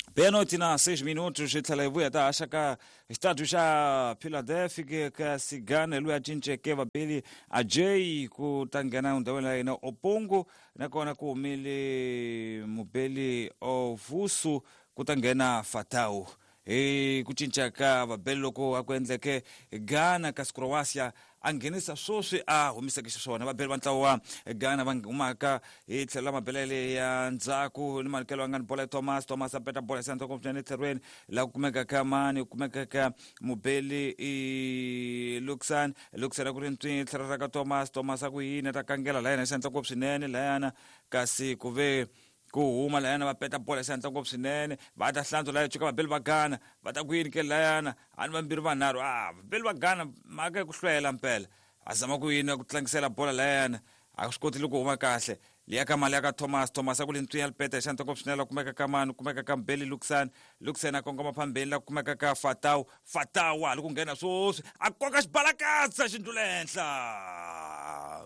Pênalti na 6 minutos, Itlalevuia tá acha que estádio já Philadelphia que se gana lui a gente que va peli a Jay ku tangana undawela ina opongo na kona ku mili mubeli o vusu kutangena fatau kuchincha ka vabeli loko akwendleke Ghana kas Croatia angenisa swoswi a humisakisa swona vabeli va ntlawa Ghana va humaka hi tlhela mabelele ya ndzhaku ni malukelo angani bola Thomas a peta bola santa konfident terrain la kumeka ka mani kumeka ka mubeli i Luxan ku ri ntwi tlhela ka Thomas a ku yina ta kangela la yena santa ko swinene la yana kasi kuve kuhuma layana va peta bola santa ngopfu swinene va ta hlantswa la chuka vabeli va Ghana va ta ku yini ke layana ani vambirhi vanharhu vabeli va Ghana mhaka ku hlwela mpela a zama ku yini ku tlangisela bola layana a swi koti loko huma kahle liya ka mali ya ka Thomas a ku le ntwi ya lipeta santa ngopfu swinene la kumeka ka mani kumeka ka mbeli Luxan a kongoma phambeni la kumeka ka Fatau ali ku nghena swoswi a koka xibalakatsa xi ndlula henhla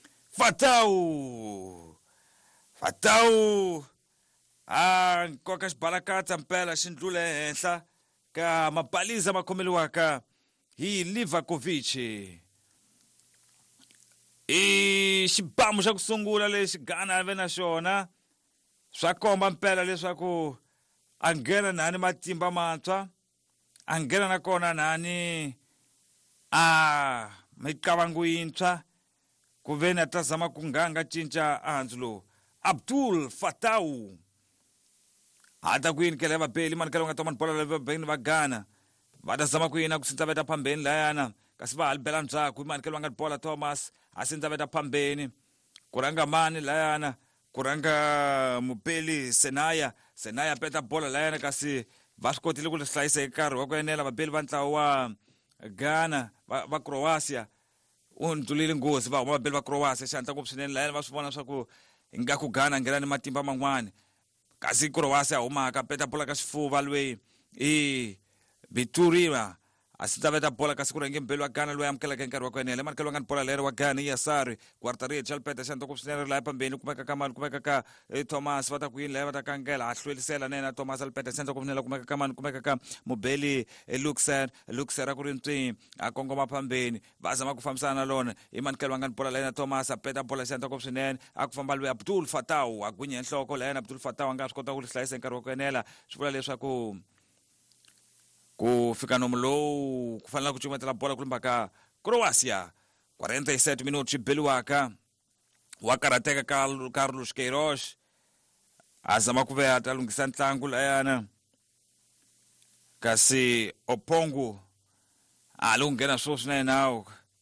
Fatau nkoka xibalakatsa mpela xi ndlule henhla ka mabaliza ma khomeliwaka hi Livakovic i xibamu xa ku sungula lexi Ghana ave na xona swa komba mpela leswaku a nghena nani matimba mantshwa a nghena na kona nani miqavangu yintshwa ku veni a ta zama ku nganga cinca ahandzu lowu Abdul Fatau hata ku yini ke lava beli mani ka nga to mani bola lava beni va Ghana va ta zama ku yini ku sintsa veta phambeni layana kasi va halibela ndzhaku mani ka nga bola Thomas a sintsa veta phambeni ku ranga mani layana ku ranga mupeli Senaya peta bola layana kasi va swi kotile ku hlayisa hi nkarhi wa ku enela vabeli va ntlawa wa Ghana va Croatia undlulile nghozi va huma vabeli va Croatia xanta ngopfu swinene layana va swi vona swa ku ingaku Ghana nghena ni matimba man'wani kasi Croatia humaka peta bola ka xifuva lweyi Bituriwa a sintsa veta bola kasi ku renge mbeli wa Ghana loyi amukelaka nkarhi wa ku enela mani ka nga ni bola lero wa Ghana i Yasari kwartariya chalpeta xanta ngopfu swinene laha phambeni kumeka ka mani kumeka ka Thomas va ta ku yini laya va ta kangela a hlwelisela nena Thomas alipeta xanta ngopfu swinene kumeka ka mani kumeka ka mubeli Luxan a ku ri ntwi a kongoma phambeni va zama ku fambisana na lona i mani ka nga ni bola lena Thomas a peta bola xanta ngopfu swinene a ku famba loyi Abdul Fatau a gwinya nhloko layena Abdul Fatau a nga swi kota ku hlayisa nkarhi wa ku enela swi vula leswaku ku fika nomu lowu ku fanele ku cumetela bola ku limba ka Croatia 47 minutos xi beliwaka wa karateka Carlos Queiroz a zama ku ve a ta lunghisa ntlangu layana kasi Opongo a lo nghena swoswinene nawu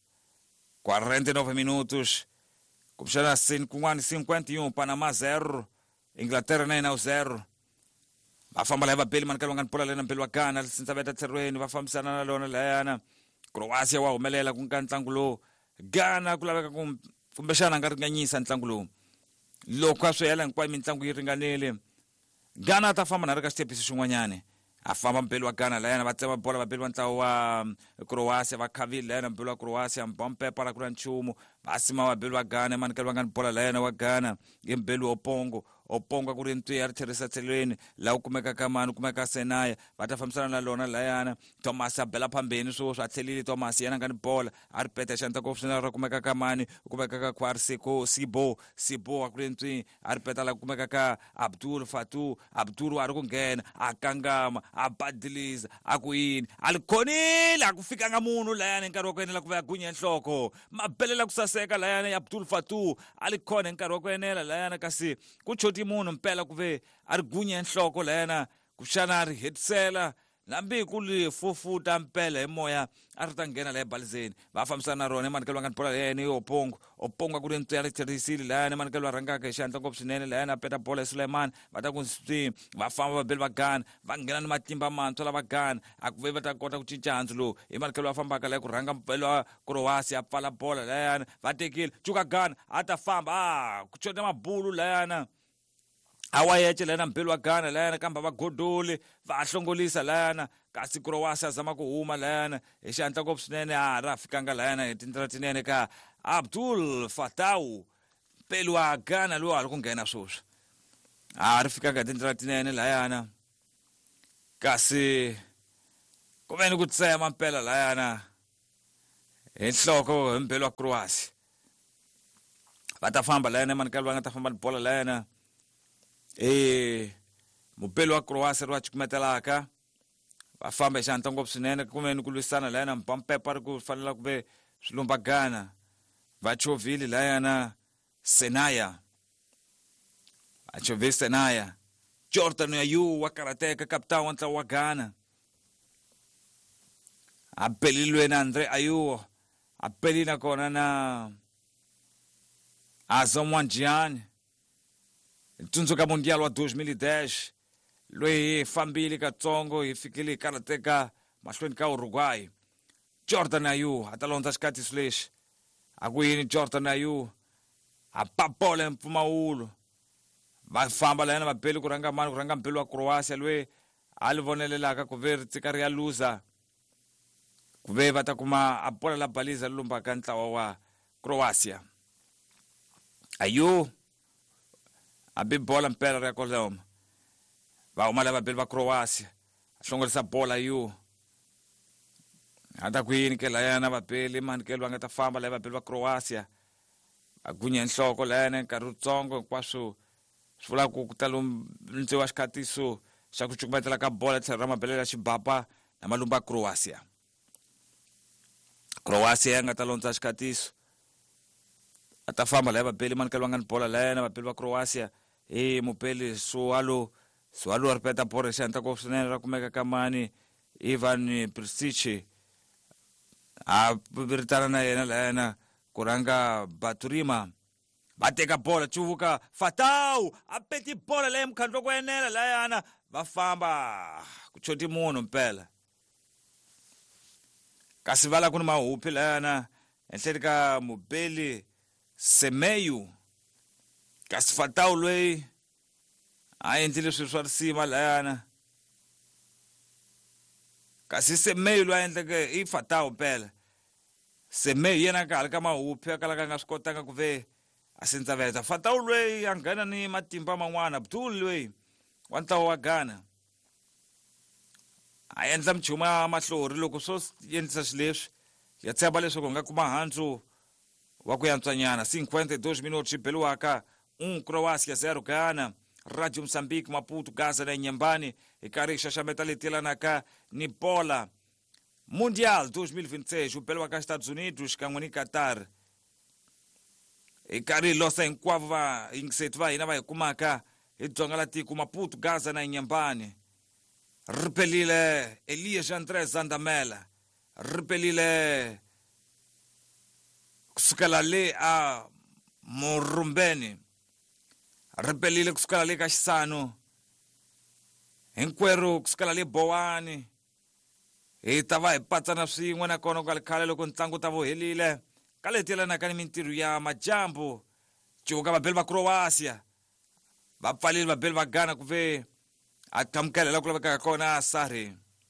49 minutos ku pixana kun'wana 51 Panama 0 Inglaterra 0 va famba laya vabeli mani ka nga ni bola lena mbeli wa Ghana sintsa veta tserweni va fambisana na lona layana Croatia wa humelela ku nka ntlangu lowu Ghana ku laveka kumbexana a nga ringanyisa ntlangu lowu loko a swi hela hinkwayo mitlangu yi ringanile Ghana a ta famba na ri ka xitepisi xin'wanyani a famba mbeli wa Ghana layana va tsema bola vabeli va ntlawa wa Croatia va khavile layana mbeli wa Croatia mbompepa la ku ri nchumu va sima vabeli va Ghana mani ka nga ni bola layana wa Ghana i mbeli wa Opongo ku ri ntwi ya ri tlherisa tselweni laha ku kumeka ka mani kumeka Senaya va ta fambisana na lona layana Thomas a bela phambeni swoswi a tlhelile Thomas yena nga ni bola a ri peta xanta ngopfu swinene ra kumeka ka mani kumeka ka Sibo a ku ri ntwi a ri peta la ku kumeka ka Abdul a ri ku nghena a kangama a badiliza a ku yini a li khonile a ku fikanga munhu layana nkarhi wa ku enela ku ve a gunya nhloko mabelela ku saseka layana ya Abdul Fatau a li khona nkarhi wa ku enela layana kasi ku choti munhu mpela ku ve a ri gunya nhloko layana ku xana a ri hetisela lambi ku li fufuta mpela hi moya a ri ta nghena la ebalizeni va fambisana na rona mani ka nga ni bola yena i Opongo ku ri ntwi ya ri tlherisile layana mani ka rhangaka hi xandla ngopfu swinene layana a peta bola hi Suleiman va ta ku swi va famba vabeli va Ghana va nghena ni matimba mantshwa lava Ghana a ku ve va ta kota ku cinca handzu lowu hi mani ka va fambaka laya ku rhanga mbeli wa Croatia a pfala bola layana va tekile cuka Ghana a ta famba ku chota mabulu layana awa yeche layana mbeli wa Ghana layana kambe va godole va hlongolisa layana kasi Croatia zama ku huma layana hi xantla ngopfu swinene a ra fikanga layana hi tindlela tinene ka Abdul Fatau mbeli wa Ghana loyi a ri ku nghena swoswi a ri fikanga hi tindlela tinene layana kasi kumele kutsema impela layana enhloko impela wa Croatia batafamba layana manikalo ngatafamba bola layana mupelo wa Croatia ro chikumetelaka vafamba xanta ngopfu swinene kumeni ku lwisana layana mpampepa ri ku fanela ku ve swilumbagana vachovili layana Senaya vachovili Senaya Jordan Ayew wa karateka kapitani wa ntlawa wa Ghana a pelilwe na Andre Ayew a pelina kona na Asamoah Gyan tsundzuka mundial wa 2010 loyi fambili katsongo hi fikile karateka mahlweni ka Uruguay Jordan Ayew atalonza xikatiso lexi a ku yini Jordan Ayew a papola mpfumawulo va famba layana vapeli ku ranga mpelo wa Croatia loyi a li vonelelaka ku ve ri tsika ri ya luza ku ve va ta kuma a pola la baliza lumbaka ntlawa wa Croatia Ayew a bi bola mpela ri ya koloma va huma lava vapeli va Croatia a hlongolisa bola Ayew a ta ku yini ke layana vapeli manikelo va nga ta famba lava vapeli va Croatia a gunya nhloko layana nkarhi wutsongo hinkwaswo swi vula ku ta lundziwa xikatiso xa ku cukumetela ka bola tlhelo ra mabelela xibapa na malumba Croatia ya nga ta londza xikatiso a ta famba lava vapeli manikelo va nga ni bola layana vapeli va Croatia mupeli Sualo ripeta bola xanta ko swinene ra kumeka ka mani Ivan Perisic a viritana na yena layana ku ranga Baturima va teka bola Chuvuka Fatau a peti bola leyi mkhandlo ku enela layana va famba ku choti munhu mpela kasi vala ku ni mahupi layana ehenhleni ka mupeli Semeyu kasi Fatau loyi a endlile swilo swa risima layana kasi Semeyu loyi a endleke i Fatau mpela Semeyu yena ka halika mahupi akalaka nga swi kotanga ku ve a sindzaveta Fatau loyi a nghena ni matimba man'wana Abdul loyi wa ntlawa wa Ghana a endla mchuma mahlori loko swo endlisa swileswi ya tshemba leswaku nga kuma handzu wa ku yantswanyana 52 minutos xibeliwaka Croatia 0 Ghana Radio Moçambique Maputo Gaza na Inhambane e karhi xaxameta leti yelanaka ni bola Mundial 2026 upeliwaka Estados Unidos xikan'we ni Qatar e karhi losa hinkwavo va yingiseti va hina va hi kumaka hi dzonga la tiko Maputo Gaza na Inhambane ripelile Elias Andrés Zandamela ripelile kusukela le a Murumbeni ripelile kusukela le ka Xisano hinkwerhu kusukela le Bowani hi ta va hi patsana swin'we na kona kwale khale loko ntlangu ta vo helile ka leti yelanaka ni mintirho ya majambu cuka vabeli va Croatia va pfalile vabeli va Ghana ku ve a thamukelela ku laveka kona Sarri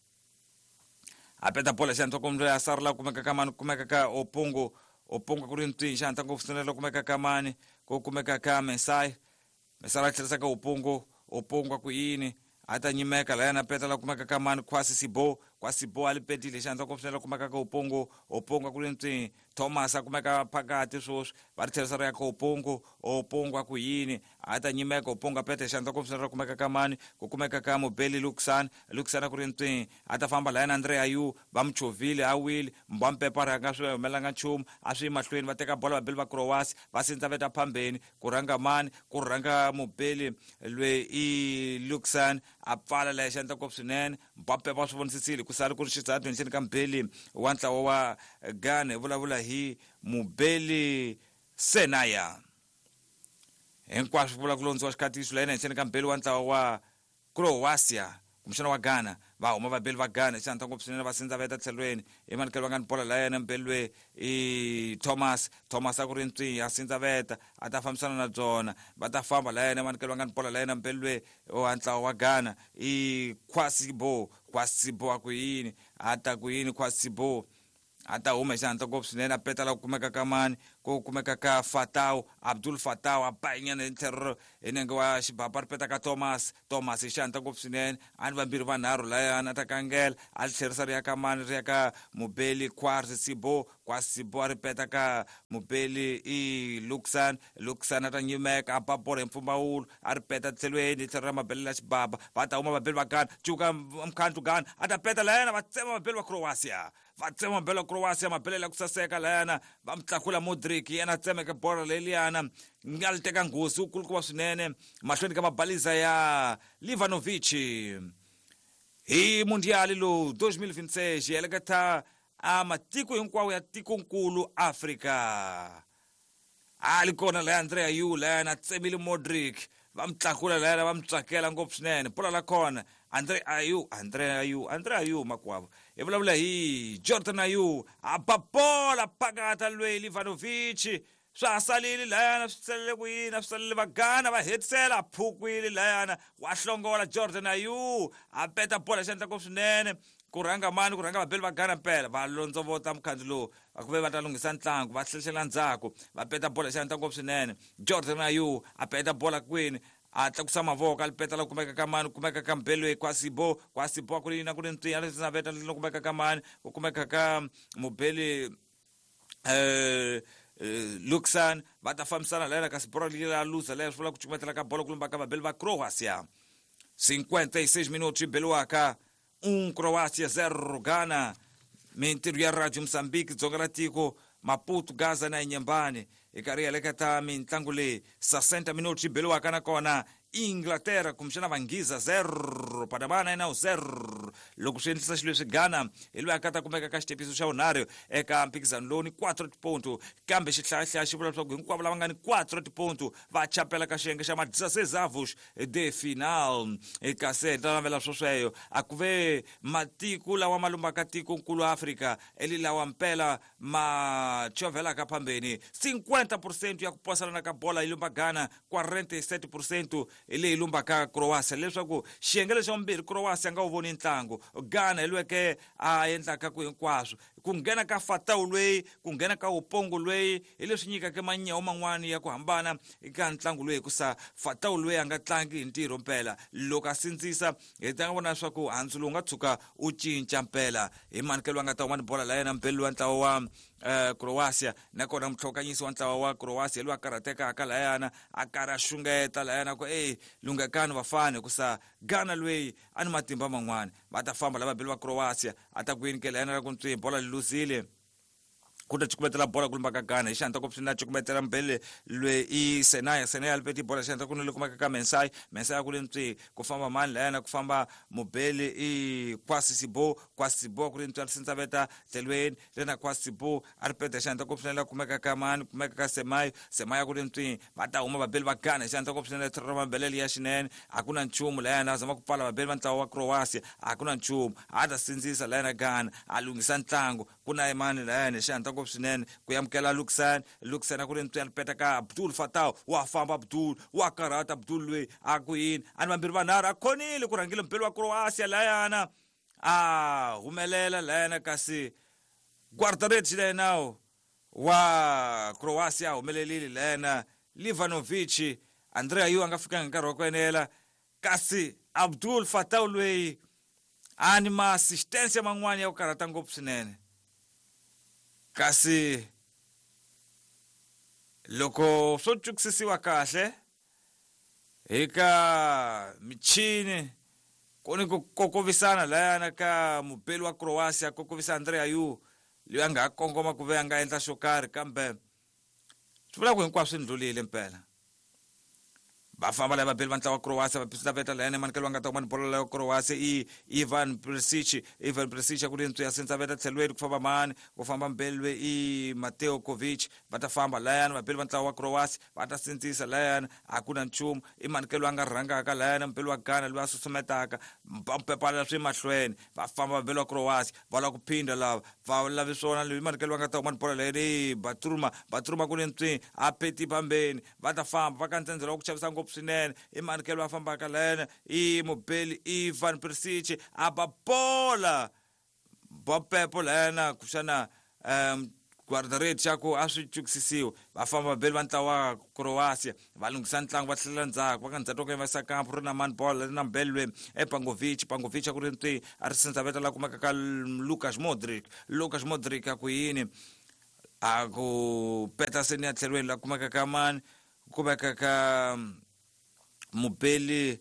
a peta bola xanta ku mre Sarri la kumeka ka mani kumeka ka Opongo ku ri ntwi xanta ngopfu swinene kumeka ka mani ku kumeka ka Mesai la tlherisa ka Opongo ku yini a ta nyimeka layana peta la kumeka ka mani Kwasi Sibo ali petile xanta ngopfu swinene kumeka ka Opongo ku ri ntwi Thomas a kumeka phakati swoswi va ri tlherisa ri ya ka Opongo ku yini a ta nyimeka Opongo peta xanta ngopfu swinene kumeka ka mani ku kumeka ka Mobeli Luxan ku ri ntwi a ta famba layana Andre Ayew va mchovile a wile mbampepa ri nga swi humelanga nchumu a swi mahlweni va teka bola vabeli va Croatia va sindzaveta phambeni ku ranga mani ku ranga Mobeli lwe i Luxan a pfala la xanta ngopfu swinene mbampepa va swi vonisisile ku sali ku ri xitsatu henhleni ka Mbeli wa ntlawa wa Ghana hi vulavula hi Mobeli Senaya hinkwaswo vula ku londziwa xikatiso layena henhleni ka Mbeli wa ntlawa wa Croatia kumxana wa Ghana va huma vabeli va Ghana xanta ngopfu swinene va sindzaveta tlhelweni hi manikelo va nga ni bola layena Mbelwe i Thomas a ku ri ntwi a sindzaveta a ta fambisana na byona va ta famba layena manikelo va nga ni bola layena Mbelwe wa ntlawa wa Ghana i Kwasibo a ku yini a ta ku yini Kwasibo a ta huma xanta ngopfu swinene a peta la ku kumeka ka mani ku kumeka ka Fatau Abdul Fatau apainya nentero enengwa xibaba peta ka Thomas xanta ngopfu swinene ani vambirhi vanharhu layana atakangela ali tlherisa ri ya ka mani ri ya ka Mubeli Kwasi Sibo a ripeta ka Mubeli i Luxan atanyimeka apapora empfumawulo a ripeta tlhelweni tlhelo ra mabele la xibaba va ta huma mabele vakana cuka mkhandlu gana atapeta layana va tsema mabele wa Croatia mabele la ku saseka layana va mitlakula Modric yena tsemeke bora leliyana ngali teka nghozi ukulukuva swinene mahlweni ka mabaliza ya Livanovic hi mundiali lo 2026 yeleketa a matiko hinkwawo ya tikonkulu Afrika ali kona la Andrea Yu layana tsemile Modric va mitlakula layana va mitsakela ngopfu swinene pula la kona Andrea Yu makwavo vulavula hi Jordan Ayew apapola phakata lweyi Livanovic swa salile layana swi salele ku yini swi salele vagana va hetisela phukwile layana wa hlongola Jordan Ayew a peta bola xandla ko swinene ku rhanga vabeli vagana mpela va londzovota mukhandzi lowu va ku ve va ta lunghisa ntlangu va hlehlela ndzhaku va peta bola xandla ngopfu swinene Jordan Ayew a peta bola kwini a tlakusa mavoko alipeta la kumeka ka mani kumeka ka Mbelwe Kwasibo kulina kuli ntwiya leswi veta lo kumeka ka mani ku kumeka ka Mubeli Luxan va ta fambisana lena kasi bora la luza lena swi vula ku cukumetela ka bola kulumba ka vabeli va Croatia 56 minutos beluaka Croatia 0 Ghana mintirho ya Radio Mozambique dzonga la tiko Maputo Gaza na Inyembane ikari yaleketa mitlangu leyi 60 minutos beluaka na kona Inglaterra kumshana vangiza 0 Panamana ina 0 loko swi endlisa xilo leswi Ghana ilu akata kumeka ka xitepiso xa unharhu eka mphikizano loni 4 tiponto kambe xihlaya xi vula leswaku hinkwavo lava nga ni 4 tiponto va chapela ka xiyenge xa ma-16 avos de final eka se navela swosweyo a ku ve matiko lawa ma lumbaka tikonkulu Afrika eli lawa mpela ma chovelaka phambeni 50% ya ku poselana ka bola yi lumba Ghana 47% leyi lumbaka Croatia leswaku xiyenge lexi vambirhi Croatia nga wu voni ntlangu Ghana ilweke a endlaka ku hinkwaswo ku nghena ka Fatau lweyi ku nghena ka Upongo lweyi hi leswi nyikaka manyawu man'wani ya ku hambana eka ntlangu lweyi kusa Fatau lweyi a nga tlangi hi ntirho mpela loko a sindzisa hi ta vona leswaku handzu lowu nga tshuka u cinca mpela hi manikelo a nga ta huma ni bola la yena mpeli wa ntlawa wa Croatia nakona mutlhokanyisi wa ntlawa wa Croatia loyi a karhatekaka layana a karhi a xungeta layana ku lunghekani vafane kusa Ghana lweyi a ni matimba man'wani va ta famba lava vabeli va Croatia a ta ku yinikela yena ku ntwi bola luzile kuta cukumetela bola kulumbaka Ghana hi xanta ko pfina cukumetela mbele lwe i Senaya lipeti bola xanta ku nile kumaka ka Mensai kule ntwi ku famba mani layana ku famba Mubeli i Kwasibo kule ntwi alisinza veta telweni lena Kwasibo aripeta xanta ko pfina kumeka ka mani kumeka ka Semaya kule ntwi va ta huma vabeli va Ghana hi xanta ko pfina troma mbele ya xinene hakuna nchumu layana zama ku pfala vabeli va ntlawa wa Croatia hakuna nchumu a ta sindzisa layana Ghana a lunghisa ntlangu kuna mani layana xanta ko swinene ku yamukela Luxan a ku ri ntwi alipeta ka Abdul Fatau wa famba Abdul wa karata Abdul lweyi a ku yini ani vambirhi vanharhu a khonile ku rhangile mpeli wa Croatia layana a humelela layana kasi Guardaretti layana wa Croatia humelelile layana Livanovic Andrea Ayew a nga fikanga nkarhi wa ku enela kasi Abdul Fatau lweyi ani ma assistence man'wani ya ku karata ngopfu swinene kasi loko swo tshukisisiwa kahle eka michini kuni ku kokovisana layana ka mupeli wa Croatia kokovisa Andrea Ayew loyi a nga kongoma ku ve a nga endla xo karhi kambe swi vula ku hinkwaswo swi ndlulile mpela va famba lava vabeli va ntlawa wa Croatia va pisita veta layana manikelo va nga ta kuma ni bola ya Croatia i Ivan Perisic ku ri ntwi ya sindza veta tlhelweni ku famba mani ku famba mbelwe i Mateo Kovic va ta famba layana vabeli va ntlawa wa Croatia va ta sindzisa layana a ku na nchumu i manikelo a nga rhangaka layana mpeli wa Ghana loyi a susumetaka va pepalela swi mahlweni va famba vabeli wa Croatia va lava ku phinda lava va lavi swona loyi manikelo va nga ta kuma ni bola layana i Batruma ku ri ntwi a peti pambeni va ta famba va kandzenzela wa ku chavisa ngopfu swinene i manikelo va fambaka layana i Mubeli Ivan Perisic a ba bola bopepo layana kushana guardaretti chako a swi tshukisisiwa va famba vabeli va ntlawa Croatia va lunghisa ntlangu va tlhelela ndzhaku va nga ndzhaku va yimisa kampu ri na man ball ri na mbelwe Pangovic a ku ri ntwi a ri sinza veta la kumeka ka Lukas Modric a ku yini a ku Peterson ya tlhelweni la kumeka ka mani kumeka ka mubeli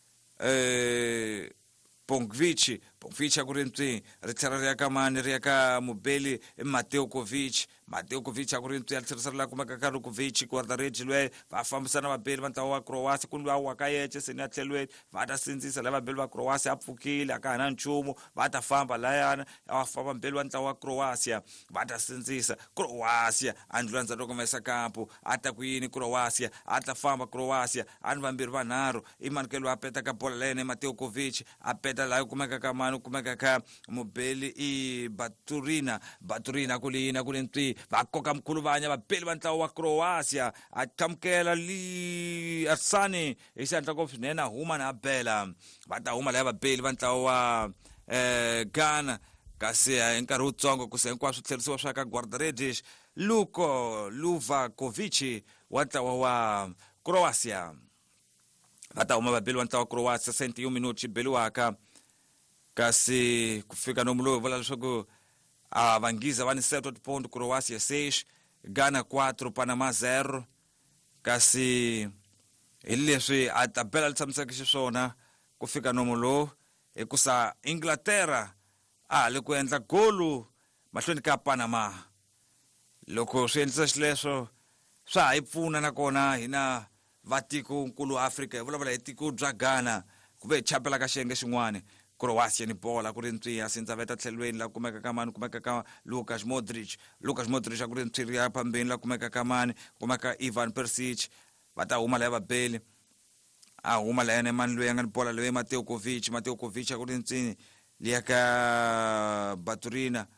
Pangovic a ku ri ntwi ri tlhela ri ya ka mani ri ya ka mubeli Mateo Kovic a ku ri ntwi ya tlherisa ri la kumeka ka Rukovic guardaretti lwe va fambisana vabeli va ntlawa wa Croatia kumbe va waka yeche se ni ya tlhelweni va ta sindzisa la vabeli va Croatia a pfukile a ka hana nchumu va ta famba layana va famba vabeli va ntlawa wa Croatia va ta sindzisa Croatia a ndlula ndzhaku kumesa kampu a ta ku yini Croatia a ta famba Croatia a ni vambirhi vanharhu i manikelo a peta ka bola lene Mateo Kovic a peta la kumeka ka mani kumeka ka mubeli i Baturina ku le ntwi va koka mkhuluvanya vabeli va ntlawa wa Croatia a tlamukela li Arsani hi xandla ko swinene a huma na bela va ta huma laya vabeli va ntlawa wa Ghana kasi hi nkarhi wutsongo ku se hinkwaswo tlherisiwa swa ka guardaretti Luvakovic wa ntlawa wa Croatia va ta huma vabeli va ntlawa wa Croatia 61 minuti beliwaka kasi ku fika nomu loyi vula leswaku vangiza va ni 7 tipondo Croatia 6 Ghana 4 Panama 0 kasi hi leswi a tabela li tshamiseke xiswona ku fika nomu lowu hikusa Inglaterra a le ku endla golu mahlweni ka Panama loko swi endlisa xileswo swa ha yi pfuna nakona hina vatikonkulu Afrika hi vulavula hi tiko bya Ghana ku ve chapela ka xiyenge xin'wana Croatia ni bola ku ri ntwi ya sindza veta tlhelweni la kumeka ka mani kumeka ka Lukas Modric a ku ri ntwi ya phambeni la kumeka ka mani kumeka Ivan Perisic va ta huma la vabeli a huma la ene mani loyi a nga ni bola loyi Mateo Kovic a ku ri ntwi liya ka Baturina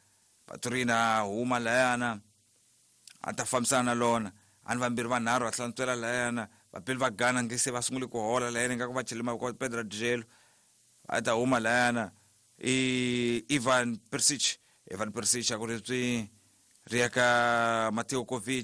huma la yana a ta fambisana lona a ni vambirhi vanharhu a hlantswela la yana vabeli va Ghana nge se va sungule ku hola la yana nga ku va chelima ko Pedro Dzelo a ta huma la yana Ivan Perisic a ku ri ntwi ri ya ka Mateo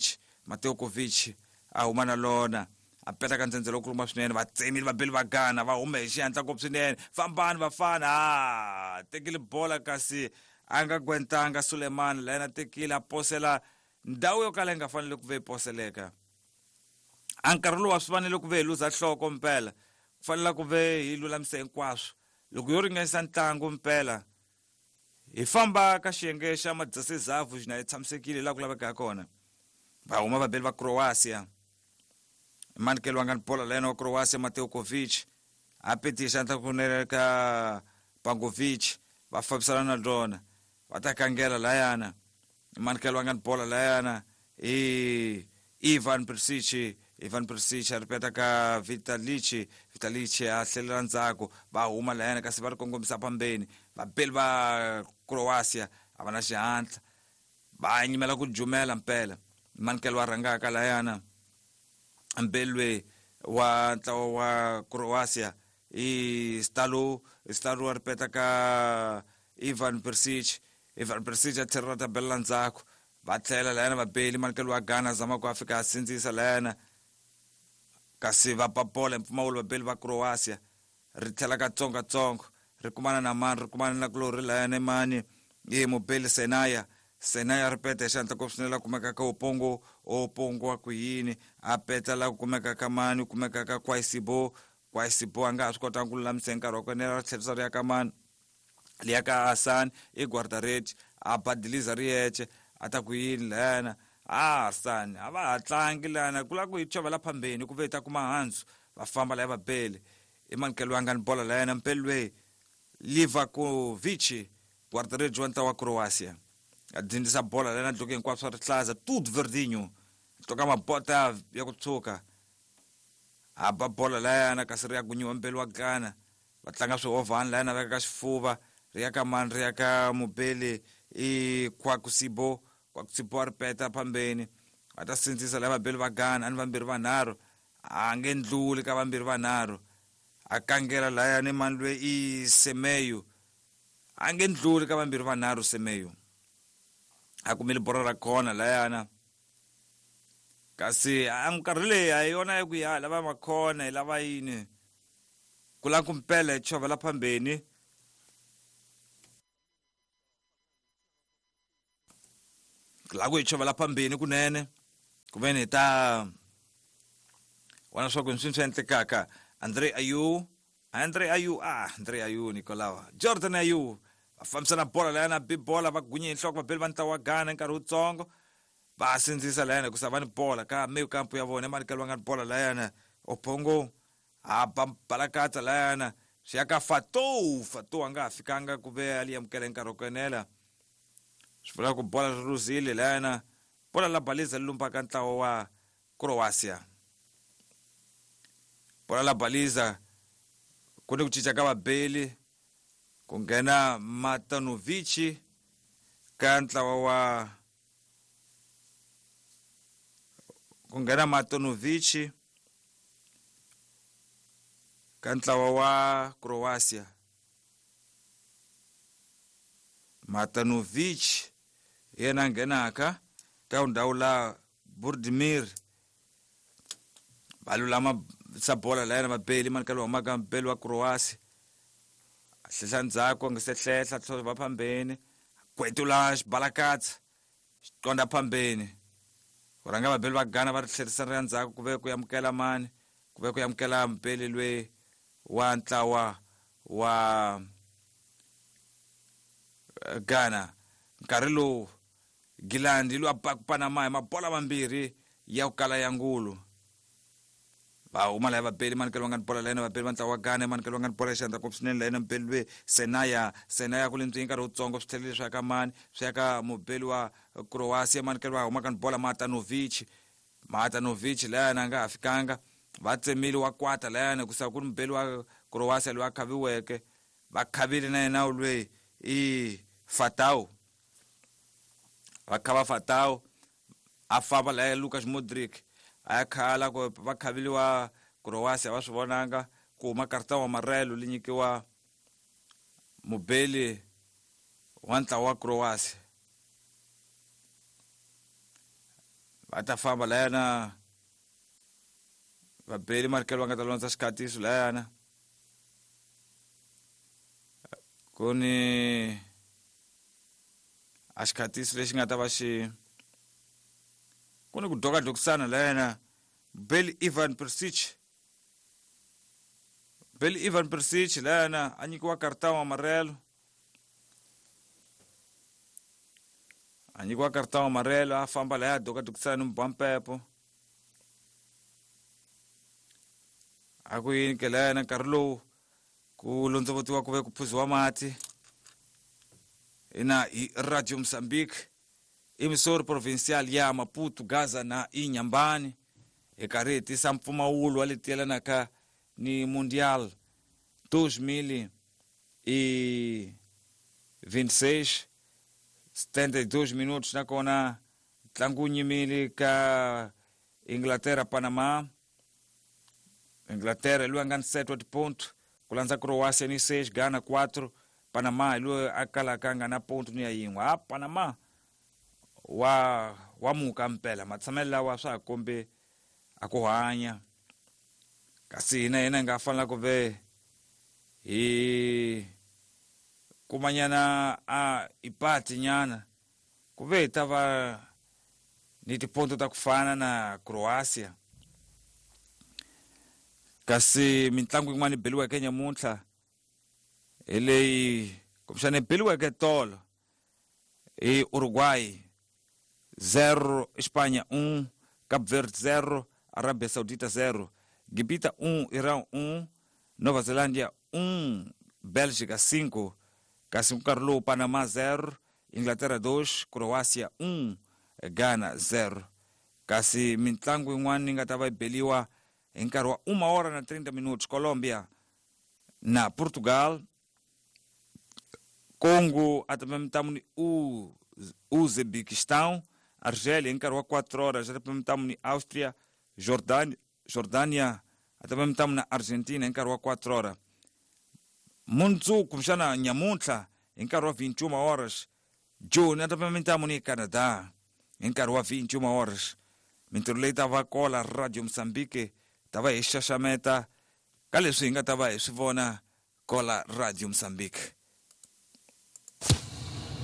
Kovic a huma na lona a peta ka ndzhendzelo ku ruma swinene vatsemile vabeli va Ghana va hume hi xihatla ngopfu swinene fambani vafana tekile bola kasi a nga gwentanga Suleiman la yana tekile a posela ndhawu yo kala yi nga fanele ku ve poseleka a nkarhi lowu swi fanele ku ve hi luza nhloko mpela ku fanele ku ve hi lulamise hinkwaswo loko yo ringanisa ntlangu mpela hi famba ka xiyenge xa madzasezavu xina hi tshamisekile la ku laveka kona va huma vabeli va Croatia manikelo wa nga ni bola la yena wa Croatia Mateo Kovic a peti xantla ku nele ka Pangovic va fambisana na rona va ta kangela la yana manikelo wa nga ni bola la yana Ivan Perisic a ripeta ka Vitalic a hlelela ndzhaku va huma la yana kasi va ri kongomisa pambeni vabeli va Croatia a va na xihatla va nyimela ku jumela mpela manikelo wa rhangaka la yana mbelwe wa ntlawa wa Croatia Stalo a ripeta ka Ivan Perisic a tlhelela tabela ndzhaku va tlhela la yana vabeli manikelo wa Ghana zama ku Afrika a sindzisa la yana kasi va papola mpfumawulo vabeli va Croatia ri tlhela ka tsongo ri kumana na kulori la yana mani mubeli Senaya ripeta hi xantla ko swinene la kumeka ka Opongo wa ku yini a peta la kumeka ka mani kumeka ka Kwaisibo a nga ha swi kotanga ku lulamisa nkarhi wa kona ri tlherisa ri ya ka mani liya ka Hassan guardaretti a badiliza ri yeche a ta ku yini la yana Hassan a va ha tlangi lana ku la ku yi chovela phambeni ku ve ta kuma handzu va famba la vabeli i manikelo wa nga ni bola la yana mpelwe Livakovic guardaretti wa ntlawa wa Croatia a dzindzisa bola la yana ndloko hinkwaswo swa rihlaza tudo verdinho toka mabota ya ku tshuka a ba bola la yana kasi ri ya gunyiwa mpeli wa Ghana va tlanga swihovhani la yana veka ka xifuva ri ya ka mani ri ya ka mubeli Kwakusibo a ripeta phambeni va ta sindzisa la vabeli va Ghana ni vambirhi vanharhu a nge ndluli ka vambirhi vanharhu a kangela la yana mani lweyi Semeyo a nge ndluli ka vambirhi vanharhu Semeyo akumile bora ra kona layana kasi ankarhi leyi ayona eku ya lava makhona lava yini kula kumpela chova la phambeni la ku chova la phambeni kunene kuveni ta wana swa ku swi endlekaka Andre Ayew Nicolau Jordan Ayew fambisana bola layana big bola va gunye inhloko vabeli va ntlawa wa Ghana nkarhi wutsongo va sindzisa layana ku savani bola ka meu kampu ya vona manikelo va nga bola layana ophongo a balakatsa layana swi ya ka Fatou anga fikanga ku ve ali amukela nkarhi wo kenela swi vula ku bola ri ruzile layana bola la baliza lumpaka ntlawa wa Croatia bola la baliza ku ni ku cinca ka vabeli ku nghena Matanovic ka ntlawa wa ku nghena Matanovic ka ntlawa wa Croatia Matanovic yena nghenaka ka ndhawu la Budimir balulama sa bola la yena mabeli manikalo wa maka mbeli wa Croatia hlela ndzhaku nga se hlela tlhelo va phambeni kwetula xibalakatsa xiqonda phambeni ku rhanga vabeli va Ghana va ri tlherisa ri ndzhaku ku ve ku amukela mani ku ve ku amukela mbeli lwe wa ntlawa wa Ghana nkarhi lowu Gilandi lu Panama hi mabola mambirhi ya ku kala ya ngulu va huma la vabeli manikelo nga bola lena vabeli va ntlawa wa Ghana manikelo nga bola xandla ko swinene lena mbeli lwe Senaya ku le ndzeni nkarhi wutsongo swi tlhelele swi ya ka mani swi ya ka mubeli wa Croatia manikelo va huma ka bola Matanovic lena nga ha fikanga va tsemile wa kwata lena ku sa ku mubeli wa Croatia loyi a khaviweke va khavile na yena lwe i Fatau va khava Fatau a famba la Lucas Modric aya khala ku va khaviliwa Croatia va swi vonanga ku huma karata wa marelo li nyikiwa mubeli wa ntlawa wa Croatia va ta famba la yana vabeli marikelo va nga ta lonza xikatiso la yana kuni a xikatiso lexi nga ta va xi ku ni ku dokadokisana la yena Beli Ivan Persic la yena a nyikiwa karata wa marelo a famba la ya dokadokisana ni mbampepo a ku yini ke la yena nkarhi lowu ku londzovutiwa ku ve ku phuziwa mati ina i Radio Mozambique emisori provincial ya Maputo Gaza na Inyambani ekarhi tisa mpfumawulo wa leti yelanaka ni Mundial 2026 72 minutos nakona ntlangu nyimile ka Inglaterra Panama Inglaterra lu nga set wa tiponto kulanza Croatia ni 6 Ghana 4 Panama lu akalaka nga na ponto ni yin'we Panama wa muka mpela matsamelo lawa swa kombe aku hanya kasi yena nga fanela ku ve hi kumanyana a ipati nyana ku ve ta va ni tiponto ta ku fana na Croatia kasi mitlangu yin'wana beliweke nyamuntlha leyi kumshane beliweke tolo Uruguay 0 Espanha 1 Cabo Verde 0 Arábia Saudita 0 Gibita 1 Irão 1 Nova Zelândia 1 Bélgica 5 kasi Carlo Panamá 0 Inglaterra 2 Croácia 1 Ghana 0 kasi mitlangu yin'wana nga ta va beliwa hi nkarhi wa 1:30 minutos Colombia na Portugal Congo atamemtamu ni Uzbequistão Argélia em nkarhi wa 4 já atamemtamu ni Áustria Jordânia atamemtamu na Argentina em nkarhi wa 4 mundzuku mxana nyamuntlha hi nkarhi wa 21 horas June atapamentamu ni Canada em nkarhi wa 21 horas. Mintirho leyi ta va kola Radio Mozambique ta va hi xaxameta ka leswi hi nga ta va hi swi vona kola Radio Mozambique.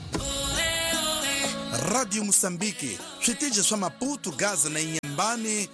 Radio Mozambique, switije swa Maputo, Gaza na Inhambane